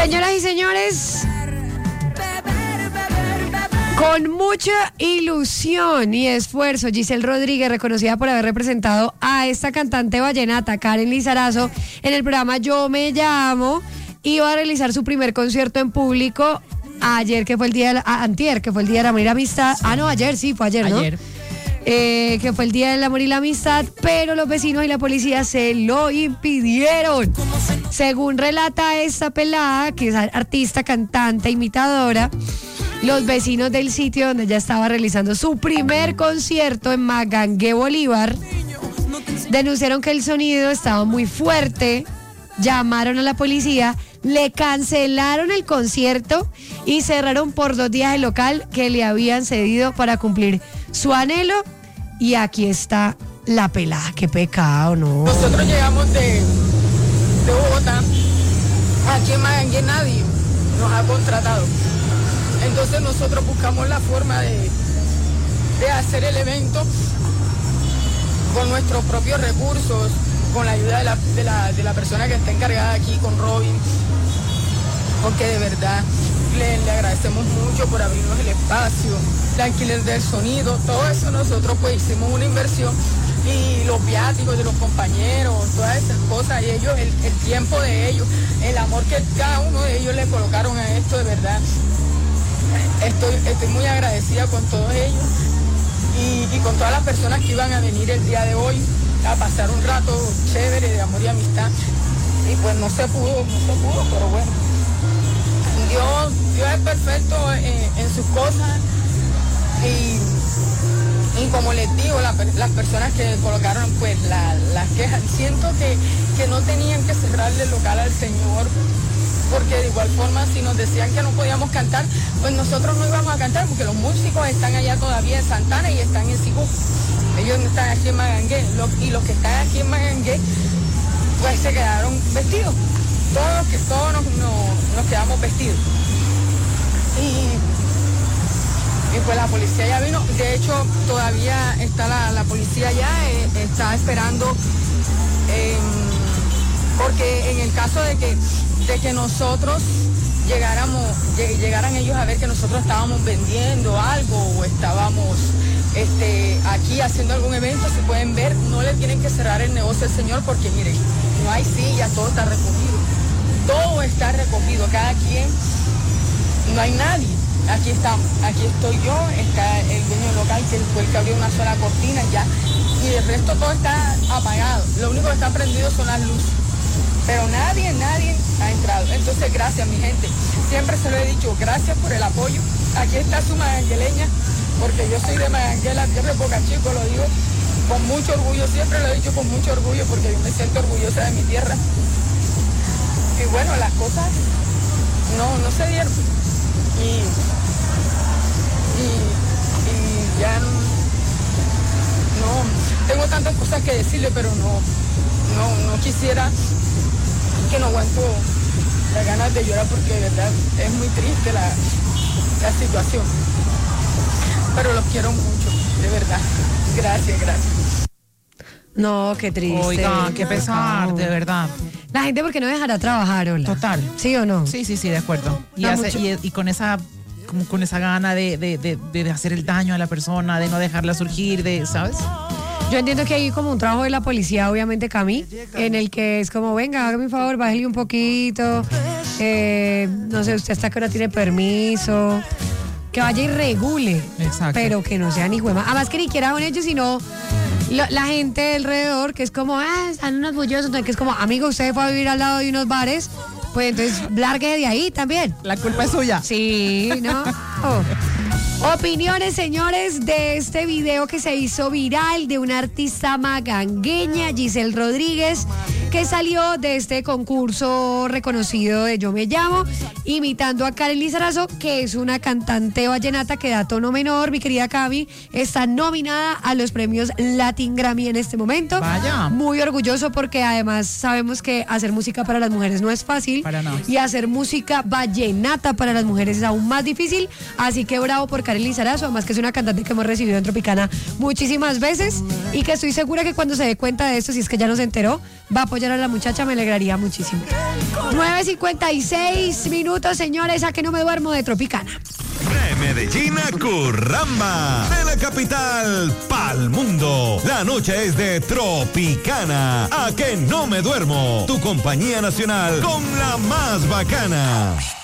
Señoras y señores, con mucha ilusión y esfuerzo, Giselle Rodríguez, reconocida por haber representado a esta cantante vallenata, Karen Lizarazo, en el programa Yo Me Llamo, iba a realizar su primer concierto en público ayer, que fue el día de antier, que fue el día del amor y la amistad. Ah, no, ayer, sí, fue ayer, ¿no? Ayer. Que fue el día del amor y la amistad, pero los vecinos y la policía se lo impidieron. Según relata esta pelada, que es artista, cantante, imitadora, los vecinos del sitio donde ella estaba realizando su primer concierto en Magangué, Bolívar, denunciaron que el sonido estaba muy fuerte, llamaron a la policía, le cancelaron el concierto y cerraron por 2 días el local que le habían cedido para cumplir su anhelo. Y aquí está la pelada. Qué pecado, ¿no? Nosotros llegamos de Bogotá. Aquí en Magangué nadie nos ha contratado. Entonces nosotros buscamos la forma de hacer el evento con nuestros propios recursos, con la ayuda de la persona que está encargada aquí, con Robin, porque de verdad le agradecemos mucho por abrirnos el espacio, el alquiler del sonido, todo eso nosotros pues hicimos una inversión, y los viáticos de los compañeros, todas esas cosas, y ellos, el tiempo de ellos, el amor que cada uno de ellos le colocaron a esto, de verdad, estoy muy agradecida con todos ellos y con todas las personas que iban a venir el día de hoy a pasar un rato chévere de amor y amistad, y pues no se pudo, pero bueno, Dios es perfecto en sus cosas, y como les digo, las personas que colocaron pues las quejas, siento que no tenían que cerrarle el local al Señor, porque de igual forma si nos decían que no podíamos cantar, pues nosotros no íbamos a cantar, porque los músicos están allá todavía en Santana y están en Sicú. Ellos no están aquí en Magangué, y los que están aquí en Magangué, pues se quedaron vestidos. Todos nos quedamos vestidos. Y pues la policía ya vino. De hecho, todavía está la policía allá, está esperando, porque en el caso de que nosotros llegaran ellos a ver que nosotros estábamos vendiendo algo o estábamos aquí haciendo algún evento, se pueden ver, no le tienen que cerrar el negocio al señor, porque miren, no hay sillas, todo está recogido, cada quien, no hay nadie, aquí estamos, aquí estoy yo, está el dueño del local, que fue el que abrió una sola cortina ya, y el resto todo está apagado, lo único que está prendido son las luces, pero nadie ha entrado. Entonces gracias mi gente, siempre se lo he dicho, gracias por el apoyo, aquí está su magangueleña, porque yo soy de Magangué, la tierra de Boca Chico, lo digo con mucho orgullo, siempre lo he dicho con mucho orgullo, porque yo me siento orgullosa de mi tierra. Y bueno, las cosas no se dieron. Y ya no tengo tantas cosas que decirle, pero no quisiera, que no aguanto las ganas de llorar, porque de verdad es muy triste la situación. Pero los quiero mucho, de verdad. Gracias. No, qué triste. Oiga, qué pesar, de verdad. La gente, ¿por qué no dejará trabajar, Ola? Total. ¿Sí o no? Sí, de acuerdo. Y con esa gana de hacer el daño a la persona, de no dejarla surgir, ¿sabes? Yo entiendo que hay como un trabajo de la policía, obviamente, Cami, en el que es como, venga, hágame un favor, bájale un poquito, no sé, usted hasta que ahora tiene permiso, que vaya y regule. Exacto. Pero que no sea ni juema. Además que ni quiera con ellos, sino la gente alrededor, que es como, están unos bullosos, que es como, amigo, usted fue a vivir al lado de unos bares, pues entonces largue de ahí también. La culpa es suya. Sí, ¿no? Opiniones, señores, de este video que se hizo viral de una artista magangueña, Giselle Rodríguez, que salió de este concurso reconocido de Yo Me Llamo, imitando a Karen Lizarazo, que es una cantante vallenata que da tono menor. Mi querida Cami está nominada a los premios Latin Grammy en este momento. Vaya. Muy orgulloso, porque además sabemos que hacer música para las mujeres no es fácil. Para nada. Y hacer música vallenata para las mujeres es aún más difícil. Así que bravo por Karen Lizarazo, además que es una cantante que hemos recibido en Tropicana muchísimas veces, y que estoy segura que cuando se dé cuenta de esto, si es que ya no se enteró, va a apoyar apoyar a la muchacha, me alegraría muchísimo. 9:56 minutos, señores, a que no me duermo de Tropicana. De Medellín a Curramba, de la capital pa'l mundo. La noche es de Tropicana. A que no me duermo. Tu compañía nacional con la más bacana.